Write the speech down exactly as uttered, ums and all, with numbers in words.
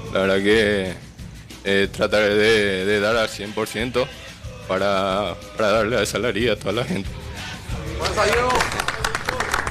La verdad que eh, trataré de, de dar al cien por ciento para, para darle esa alegría a toda la gente. ¡Fuerza, Diego!